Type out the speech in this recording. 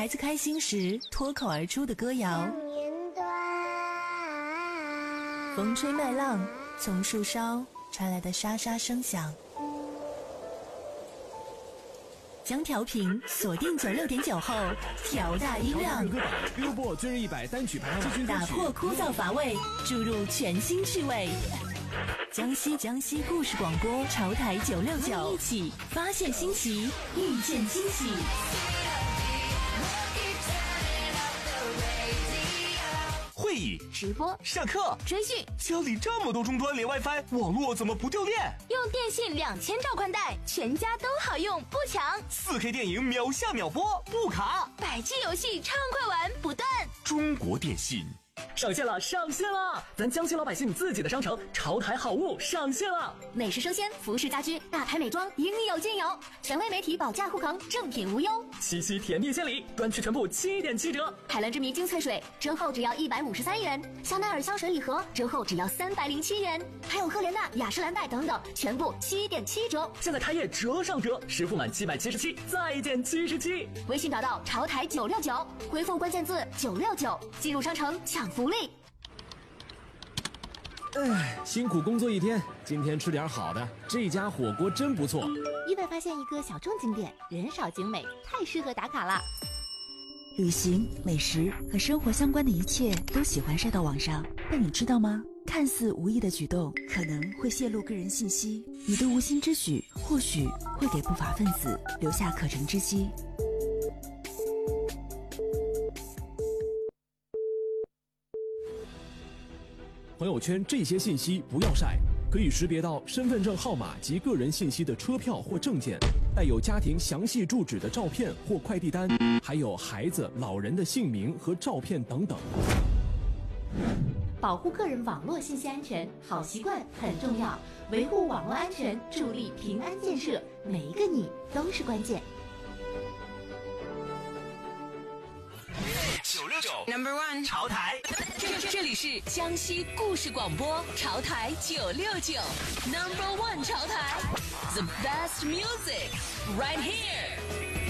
孩子开心时脱口而出的歌谣，风吹麦浪，从树梢传来的沙沙声响。将调频锁定96.9后，调大音量。 歌榜 Billboard 最热100单曲排行榜， 打破枯燥乏味，注入全新趣味。江西故事广播潮台969，一起发现新奇，遇见惊喜。 会议、 直播、 上课、 追剧， 家里这么多终端连 WiFi， 网络怎么不掉电？ 用电信2000兆宽带，全家都好用，不抢。 4K 电影秒下秒播，不卡。 100G 游戏畅快玩不断。 中国电信。 上线了！咱江西老百姓自己的商城潮台好物上线了， 美食生鲜、服饰家居、大牌美妆应有尽有，权威媒体保价护航，正品无忧。 七夕甜蜜献礼，专区全部7.7折。 海蓝之谜精粹水折后只要153元，香奈儿香水礼盒折后只要307元，还有赫莲娜、雅诗兰黛等等，全部7.7折。 现在开业折上折，实付满777再减77。 微信找到潮台969，回复关键字969，进入商城抢福利。 辛苦工作一天，今天吃点好的，这家火锅真不错。 意外发现一个小众景点，人少景美，太适合打卡了。 旅行、美食和生活相关的一切都喜欢晒到网上，但你知道吗？看似无意的举动，可能会泄露个人信息。你的无心之举，或许会给不法分子留下可乘之机。 朋友圈这些信息不要晒，可以识别到身份证号码及个人信息的车票或证件，带有家庭详细住址的照片或快递单，还有孩子、老人的姓名和照片等等。 保护个人网络信息安全，好习惯很重要。维护网络安全，助力平安建设，每一个你都是关键。 969 No.1 潮台， 这里是江西故事广播潮台969 No.1 潮台 The best music right here。